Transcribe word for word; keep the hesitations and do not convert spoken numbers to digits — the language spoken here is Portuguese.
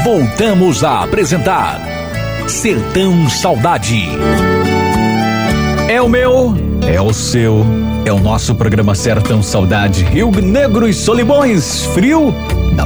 Voltamos a apresentar Sertão Saudade. É o meu, é o seu, é o nosso programa Sertão Saudade. Rio Negro e Solimões, frio na